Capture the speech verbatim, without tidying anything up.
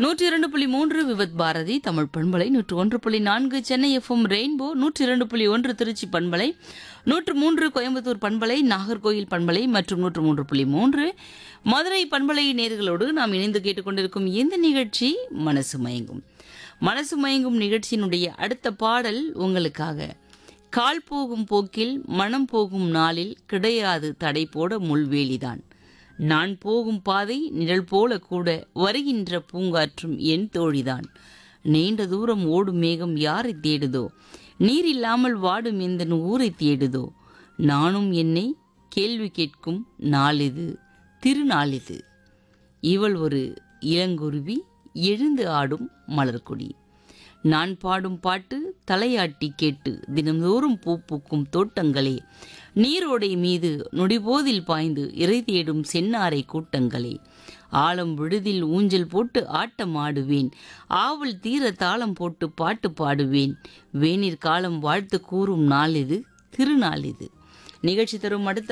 நூற்றி இரண்டு புள்ளி மூன்று விவத் பாரதி தமிழ் பண்பலை, நூற்று ஒன்று புள்ளி நான்கு சென்னை எஃப்எம் ரெயின்போ, நூற்றி இரண்டு புள்ளி ஒன்று திருச்சி பண்பலை, நூற்று மூன்று கோயம்புத்தூர் பண்பலை, நாகர்கோயில் பண்பலை மற்றும் நூற்று மூன்று புள்ளி மூன்று மதுரை பண்பலை நேர்களோடு நாம் இணைந்து கேட்டுக்கொண்டிருக்கும் இந்த நிகழ்ச்சி மனசு மயங்கும். மனசு மயங்கும் நிகழ்ச்சியினுடைய அடுத்த பாடல் உங்களுக்காக. கால் போகும் போக்கில் மனம் போகும் நாளில் கிடையாது தடை போட முள்வேலிதான். நான் போகும் பாதை நிழல் போல கூட வருகின்ற பூங்காற்றும் என் தோழிதான். நீண்ட தூரம் ஓடும் மேகம் யாரை தேடுதோ, நீர் இல்லாமல் வாடும் எந்த ஊரை தேடுதோ, நானும் என்னை கேள்வி கேட்கும் நாளிது, திருநாளிது. இவள் ஒரு இளங்குருவி, எழுந்து ஆடும் மலர்கொடி. நான் பாடும் பாட்டு தலையாட்டி கேட்டு தினந்தோறும் பூ பூக்கும் தோட்டங்களே, நீரோடை மீது நொடிபோதில் பாய்ந்து இறை தேடும் சென்னாரை கூட்டங்களே, ஆழம் விடுதில் ஊஞ்சல் போட்டு ஆட்டம் ஆடுவேன், ஆவல் தீர தாளம் போட்டு பாட்டு பாடுவேன். வேனிற் காலம் வாழ்த்து கூறும் நாள் இது, திருநாள் இது. நிகழ்ச்சி தரும் அடுத்த